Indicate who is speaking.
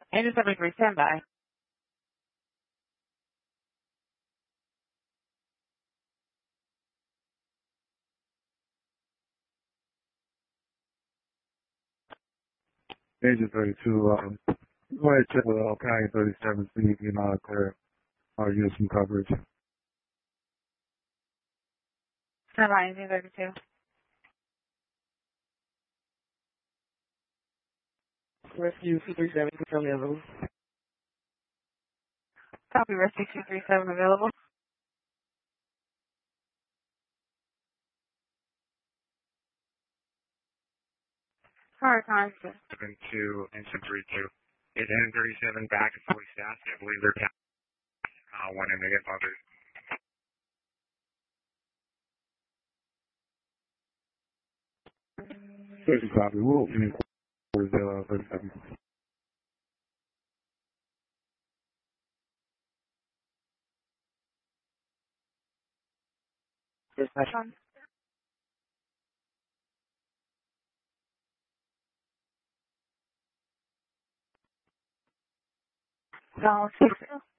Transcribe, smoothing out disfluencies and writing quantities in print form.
Speaker 1: Engine 73, stand by.
Speaker 2: Engine 32, go ahead check with County 37, see if you're not clear or use some coverage.
Speaker 1: Stand by, Engine 32.
Speaker 3: Rescue 237, confirm available.
Speaker 1: Copy, Rescue 237 available. Hard time.
Speaker 4: 72, Engine 32. Is N37 back to fully staffed? I believe they're wanting to get others.
Speaker 2: Special copy, we'll finish 37.
Speaker 3: Dispatch.
Speaker 1: No, 6